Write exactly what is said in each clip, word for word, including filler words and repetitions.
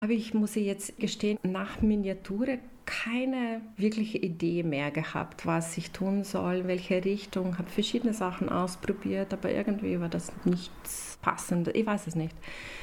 Aber ich muss jetzt gestehen, nach Miniature keine wirkliche Idee mehr gehabt, was ich tun soll, welche Richtung. Habe verschiedene Sachen ausprobiert, aber irgendwie war das nichts Passendes. Ich weiß es nicht.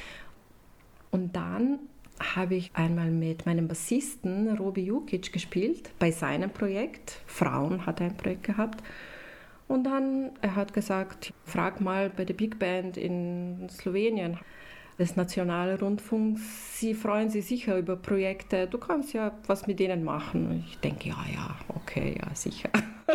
Und dann habe ich einmal mit meinem Bassisten Robi Jukic gespielt, bei seinem Projekt. Frauen hat er ein Projekt gehabt. Und dann, er hat gesagt, frag mal bei der Big Band in Slowenien, des Nationalrundfunks, sie freuen sich sicher über Projekte, du kannst ja was mit denen machen. Und ich denke, ja, ja, okay, ja, sicher.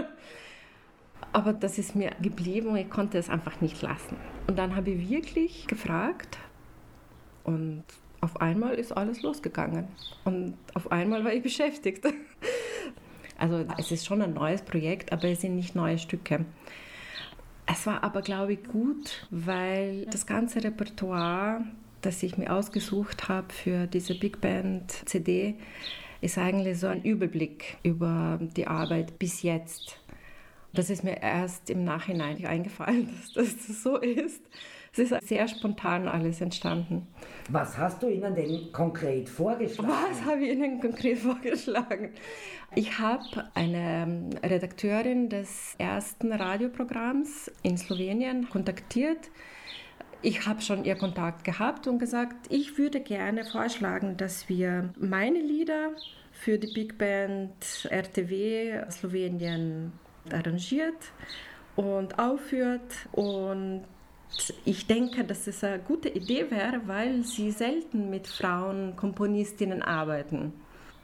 Aber das ist mir geblieben und ich konnte es einfach nicht lassen. Und dann habe ich wirklich gefragt und auf einmal ist alles losgegangen. Und auf einmal war ich beschäftigt. Also es ist schon ein neues Projekt, aber es sind nicht neue Stücke. Es war aber, glaube ich, gut, weil das ganze Repertoire, das ich mir ausgesucht habe für diese Big Band C D, ist eigentlich so ein Überblick über die Arbeit bis jetzt. Das ist mir erst im Nachhinein eingefallen, dass das so ist. Es ist sehr spontan alles entstanden. Was hast du ihnen denn konkret vorgeschlagen? Was habe ich ihnen konkret vorgeschlagen? Ich habe eine Redakteurin des ersten Radioprogramms in Slowenien kontaktiert. Ich habe schon ihr Kontakt gehabt und gesagt, ich würde gerne vorschlagen, dass wir meine Lieder für die Big Band R T W Slowenien arrangiert und aufführt. Und ich denke, dass es eine gute Idee wäre, weil sie selten mit Frauen Komponistinnen arbeiten.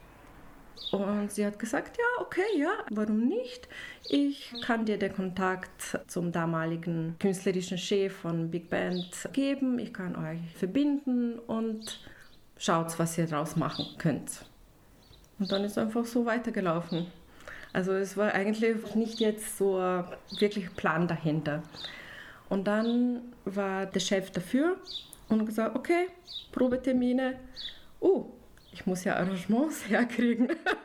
Und sie hat gesagt, ja, okay, ja, warum nicht? Ich kann dir den Kontakt zum damaligen künstlerischen Chef von Big Band geben. Ich kann euch verbinden und schaut, was ihr daraus machen könnt. Und dann ist es einfach so weitergelaufen. Also es war eigentlich nicht jetzt so wirklich Plan dahinter. Und dann war der Chef dafür und gesagt, okay, Probetermine. Oh, ich muss ja Arrangements herkriegen.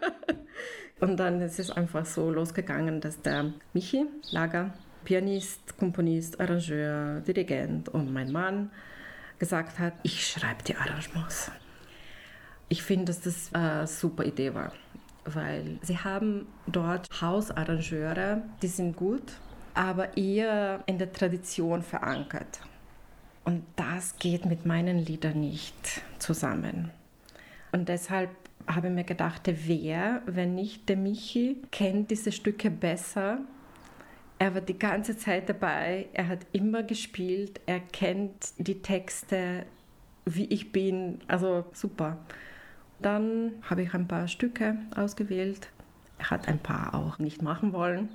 Und dann ist es einfach so losgegangen, dass der Michi Lager, Pianist, Komponist, Arrangeur, Dirigent und mein Mann gesagt hat, ich schreibe die Arrangements. Ich finde, dass das eine super Idee war, weil sie haben dort Hausarrangeure, die sind gut, aber eher in der Tradition verankert. Und das geht mit meinen Liedern nicht zusammen. Und deshalb habe ich mir gedacht, wer, wenn nicht der Michi, kennt diese Stücke besser. Er war die ganze Zeit dabei, er hat immer gespielt, er kennt die Texte, wie ich bin, also super. Dann habe ich ein paar Stücke ausgewählt. Er hat ein paar auch nicht machen wollen.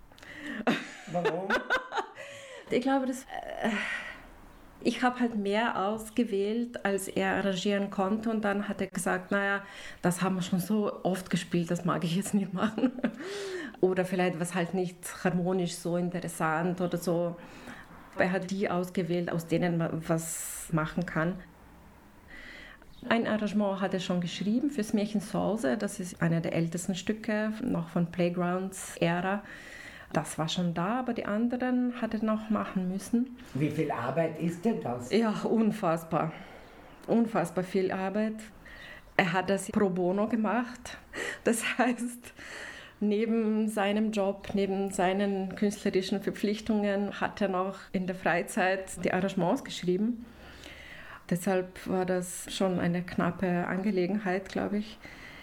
Warum? Ich glaube, das, äh, ich habe halt mehr ausgewählt, als er arrangieren konnte. Und dann hat er gesagt, naja, das haben wir schon so oft gespielt, das mag ich jetzt nicht machen. Oder vielleicht was halt nicht harmonisch so interessant oder so. Er hat die ausgewählt, aus denen man was machen kann. Ein Arrangement hat er schon geschrieben fürs Märchen Sause. Das ist einer der ältesten Stücke, noch von Playgrounds Ära. Das war schon da, aber die anderen hat er noch machen müssen. Wie viel Arbeit ist denn das? Ja, unfassbar. Unfassbar viel Arbeit. Er hat das pro bono gemacht. Das heißt, neben seinem Job, neben seinen künstlerischen Verpflichtungen hat er noch in der Freizeit die Arrangements geschrieben. Deshalb war das schon eine knappe Angelegenheit, glaube ich.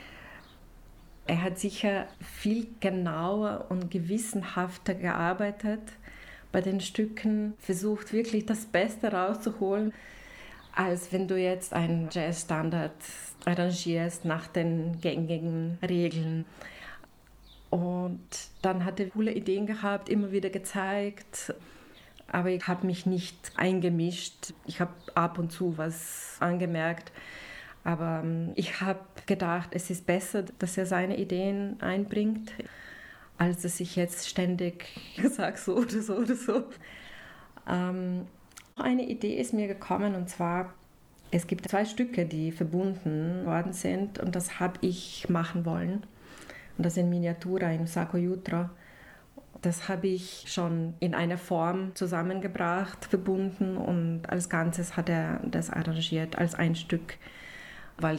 Er hat sicher viel genauer und gewissenhafter gearbeitet bei den Stücken, versucht wirklich das Beste rauszuholen, als wenn du jetzt einen Jazzstandard arrangierst nach den gängigen Regeln. Und dann hat er coole Ideen gehabt, immer wieder gezeigt. Aber ich habe mich nicht eingemischt. Ich habe ab und zu was angemerkt. Aber ich habe gedacht, es ist besser, dass er seine Ideen einbringt, als dass ich jetzt ständig sage, so oder so oder so. Ähm, eine Idee ist mir gekommen, und zwar, es gibt zwei Stücke, die verbunden worden sind, und das habe ich machen wollen. Und das sind Miniatura in Sako Jutra. Das habe ich schon in einer Form zusammengebracht, verbunden, und als Ganzes hat er das arrangiert als ein Stück.